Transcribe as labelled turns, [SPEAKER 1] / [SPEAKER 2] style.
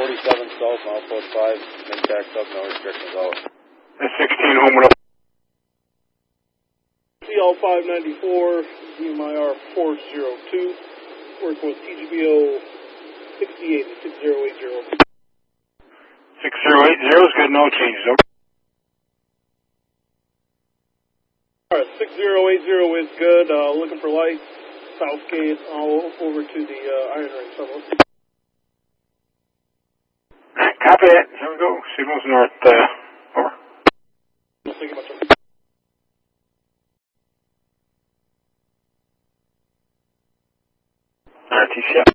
[SPEAKER 1] 47 south, mile 45, make tax up, no restrictions out.
[SPEAKER 2] That's 16 home with a
[SPEAKER 3] CL 594, DMIR 402, working with TGBO 68 and 6080.
[SPEAKER 2] 6080 is good, no changes. Over.
[SPEAKER 3] Alright, 6080 is good, looking for lights, Southgate, all over to the Iron Ring Tunnel.
[SPEAKER 2] Copy that, here we go, signals north, over.
[SPEAKER 3] Thank you much.
[SPEAKER 2] RTC.